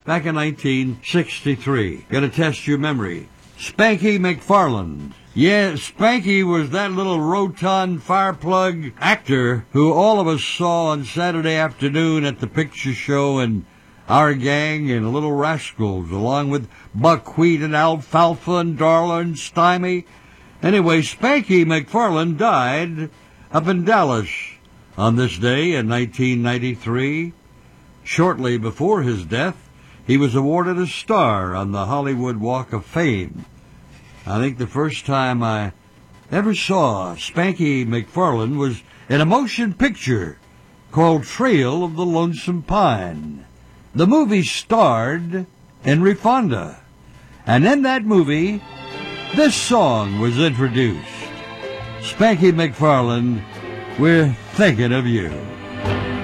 back in 1963. Gonna test your memory. Spanky McFarland. Yeah, Spanky was that little rotund fireplug actor who all of us saw on Saturday afternoon at the picture show and Our Gang and Little Rascals, along with Buckwheat and Alfalfa and Darla and Stymie. Anyway, Spanky McFarland died up in Dallas on this day in 1993. Shortly before his death, he was awarded a star on the Hollywood Walk of Fame. I think the first time I ever saw Spanky McFarland was in a motion picture called Trail of the Lonesome Pine. The movie starred Henry Fonda, and in that movie, this song was introduced. Spanky McFarland, we're thinking of you.